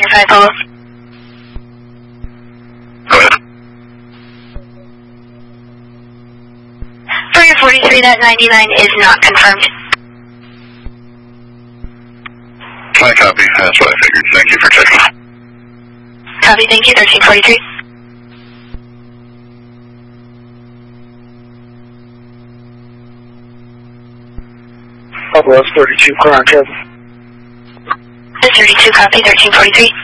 5 follow. Go ahead. For your 43, that 99 is not confirmed. I copy. That's what I figured. Thank you for checking. Copy, thank you, 1343. Southwest 32, clear on Kevin. 32, copy, 1343.